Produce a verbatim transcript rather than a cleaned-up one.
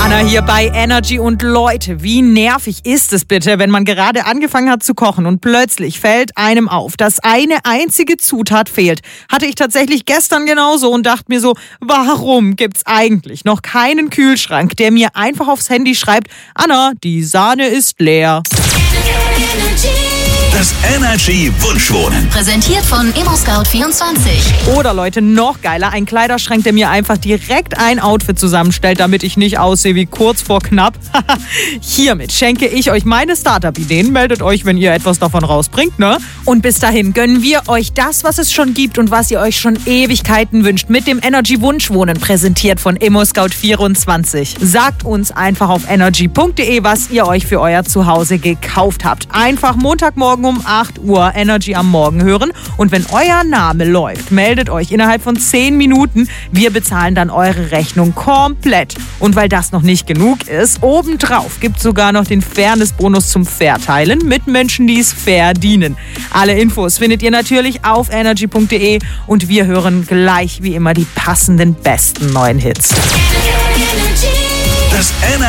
Anna hier bei Energy. Und Leute, wie nervig ist es bitte, wenn man gerade angefangen hat zu kochen und plötzlich fällt einem auf, dass eine einzige Zutat fehlt. Hatte ich tatsächlich gestern genauso und dachte mir so, warum gibt's eigentlich noch keinen Kühlschrank, der mir einfach aufs Handy schreibt, Anna, die Sahne ist leer. Das Energy Wunschwohnen. Präsentiert von ImmoScout vierundzwanzig. Oder Leute, noch geiler, ein Kleiderschrank, der mir einfach direkt ein Outfit zusammenstellt, damit ich nicht aussehe wie kurz vor knapp. Hiermit schenke ich euch meine Startup-Ideen. Meldet euch, wenn ihr etwas davon rausbringt, ne? Und bis dahin gönnen wir euch das, was es schon gibt und was ihr euch schon Ewigkeiten wünscht, mit dem Energy Wunschwohnen, präsentiert von ImmoScout vierundzwanzig. Sagt uns einfach auf energy punkt de, was ihr euch für euer Zuhause gekauft habt. Einfach Montagmorgen um acht Uhr Energy am Morgen hören. Und wenn euer Name läuft, meldet euch innerhalb von zehn Minuten. Wir bezahlen dann eure Rechnung komplett. Und weil das noch nicht genug ist, obendrauf gibt es sogar noch den Fairness-Bonus zum Verteilen mit Menschen, die es verdienen. Alle Infos findet ihr natürlich auf energy punkt de und wir hören gleich wie immer die passenden besten neuen Hits. Das Energy